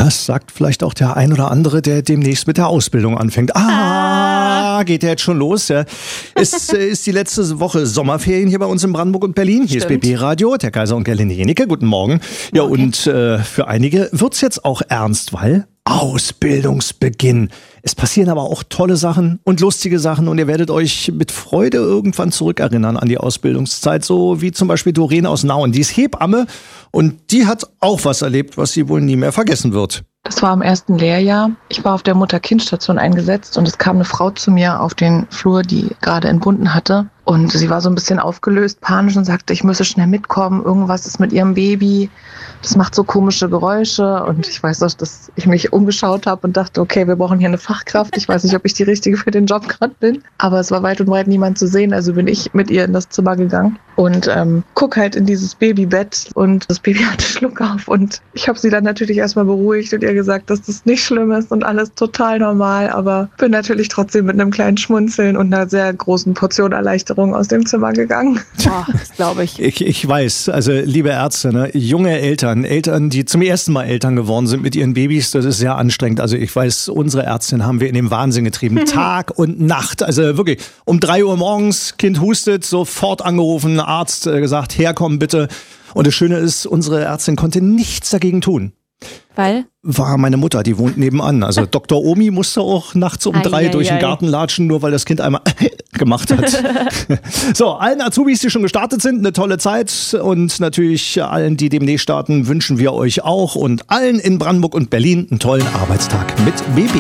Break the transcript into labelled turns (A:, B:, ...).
A: Das sagt vielleicht auch der ein oder andere, der demnächst mit der Ausbildung anfängt. Geht der jetzt schon los? Ja. Es ist die letzte Woche Sommerferien hier bei uns in Brandenburg und Berlin. Hier
B: Stimmt.
A: ist BB Radio, der Kaiser und Gerlinde Jenecke. Guten Morgen. Ja,
B: Morgen.
A: und für einige wird's jetzt auch ernst, weil Ausbildungsbeginn. Es passieren aber auch tolle Sachen und lustige Sachen und ihr werdet euch mit Freude irgendwann zurückerinnern an die Ausbildungszeit, so wie zum Beispiel Doreen aus Nauen. Die ist Hebamme und die hat auch was erlebt, was sie wohl nie mehr vergessen wird.
C: Das war im ersten Lehrjahr. Ich war auf der Mutter-Kind-Station eingesetzt und es kam eine Frau zu mir auf den Flur, die gerade entbunden hatte. Und sie war so ein bisschen aufgelöst, panisch und sagte, ich müsse schnell mitkommen, irgendwas ist mit ihrem Baby. Das macht so komische Geräusche. Und ich weiß auch, dass ich mich umgeschaut habe und dachte, okay, wir brauchen hier eine Fachkraft. Ich weiß nicht, ob ich die Richtige für den Job gerade bin. Aber es war weit und breit niemand zu sehen. Also bin ich mit ihr in das Zimmer gegangen und guck halt in dieses Babybett. Und das Baby hatte Schluck auf. Und ich habe sie dann natürlich erstmal beruhigt und ihr gesagt, dass das nicht schlimm ist und alles total normal. Aber bin natürlich trotzdem mit einem kleinen Schmunzeln und einer sehr großen Portion Erleichterung aus dem Zimmer gegangen.
B: Boah, das glaube ich.
A: Ich weiß, also liebe Ärzte, ne, junge Eltern, die zum ersten Mal Eltern geworden sind mit ihren Babys, das ist sehr anstrengend. Also ich weiß, unsere Ärztin haben wir in den Wahnsinn getrieben. Tag und Nacht, also wirklich um 3 Uhr morgens, Kind hustet, sofort angerufen, Arzt gesagt, herkommen bitte. Und das Schöne ist, unsere Ärztin konnte nichts dagegen tun.
B: Weil?
A: War meine Mutter, die wohnt nebenan. Also Dr. Omi musste auch nachts um 3 durch den Garten latschen, nur weil das Kind einmal gemacht hat. So, allen Azubis, die schon gestartet sind, eine tolle Zeit. Und natürlich allen, die demnächst starten, wünschen wir euch auch und allen in Brandenburg und Berlin einen tollen Arbeitstag mit BB.